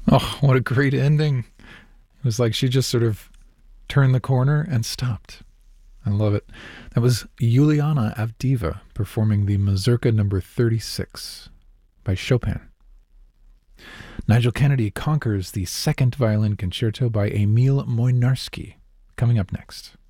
Oh, what a great ending. It was like she just sort of turned the corner and stopped. I love it. That was Juliana Avdiva performing the Mazurka number 36 by Chopin. Nigel Kennedy conquers the second violin concerto by Emil Moynarski, coming up next.